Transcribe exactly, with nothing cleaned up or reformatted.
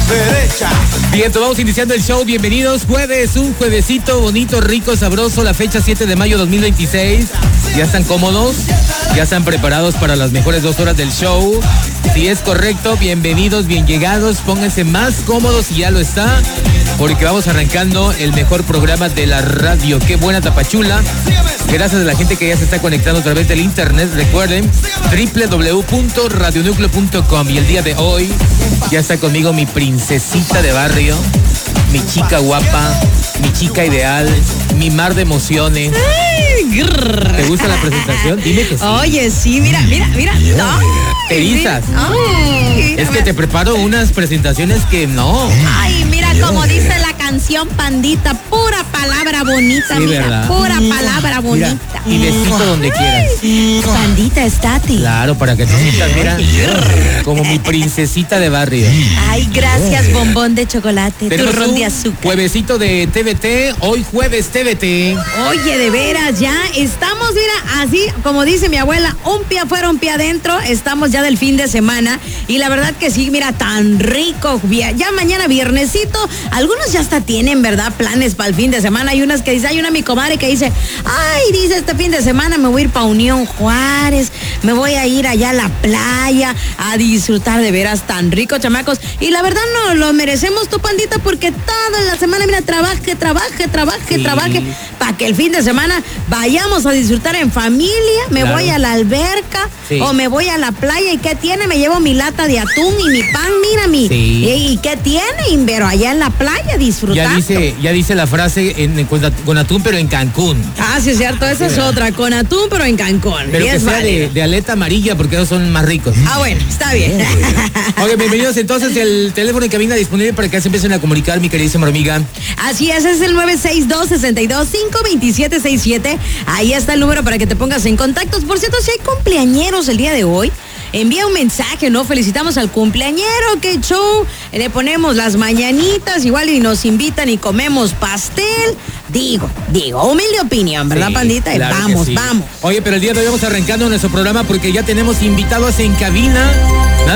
derecha. Bien, pues vamos iniciando el show. Bienvenidos. Jueves, un juevesito bonito, rico, sabroso. La fecha siete de mayo dos mil veintiséis. ¿Ya están cómodos? ¿Ya están preparados para las mejores dos horas del show? Si es correcto, bienvenidos, bien llegados. Pónganse más cómodos si ya lo está, porque vamos arrancando el mejor programa de la radio. Qué buena Tapachula. Gracias a la gente que ya se está conectando a través del internet. Recuerden, doble u doble u doble u punto radio núcleo punto com. Y el día de hoy ya está conmigo mi princesita de barrio, mi chica guapa, mi chica ideal, mi mar de emociones. ¿Te gusta la presentación? Dime que sí. Oye, sí, mira, mira, mira. Te erizas. Es que te preparo unas presentaciones que no. Ay, mira como dice la canción, Pandita, pura palabra bonita, Sí, mira, ¿verdad? pura palabra bonita. Mira, y besito donde quieras. Pandita, estate. Claro, para que te sientas, mira, como mi princesita de barrio. Ay, gracias, bombón de chocolate, Tenemos turrón un de azúcar. juevesito de T V T, hoy jueves T V T. Oye, de veras, ya estamos, mira, así como dice mi abuela, un pie afuera, un pie adentro, estamos ya del fin de semana y la verdad que sí, mira, tan rico, ya mañana viernesito, algunos ya hasta tienen, ¿verdad?, planes para el fin de semana. Hay unas que dice, hay una mi comadre que dice, ay, dice, este fin de semana me voy a ir para Unión Juárez, me voy a ir allá a la playa a disfrutar, de veras tan rico, chamacos, y la verdad no lo merecemos, tu Pandita, porque toda la semana, mira, trabaje, trabaje, trabaje, Sí. trabaje, para que el fin de semana vayamos a disfrutar en familia, me Claro. voy a la alberca, Sí. o me voy a la playa, ¿y qué tiene? Me llevo mi lata de atún y mi pan, mira, mi, Sí. ¿y, y qué tiene? Pero allá en la playa disfrutando. Ya dice, ya dice la frase en, en- con, at- con atún, pero en Cancún. Ah, sí, es cierto, esa es otra, con atún, pero en Cancún. Pero Y que es sea de, válido. de aleta amarilla, porque esos son más ricos. Ah, bueno, está bien. Ok, bienvenidos entonces. El teléfono en cabina disponible para que se empiecen a comunicar, mi queridísima hormiga. Así es, es el nueve seis dos, seis dos cinco, dos siete seis siete. Ahí está el número para que te pongas en contacto. Por cierto, si hay cumpleañeros el día de hoy, envía un mensaje, ¿no? Felicitamos al cumpleañero, qué show. Le ponemos las mañanitas, igual y nos invitan y comemos pastel. Digo, digo, humilde opinión, ¿verdad, Sí, Pandita? Y claro que vamos, sí. vamos. Oye, pero el día de hoy vamos arrancando nuestro programa porque ya tenemos invitados en cabina. Nada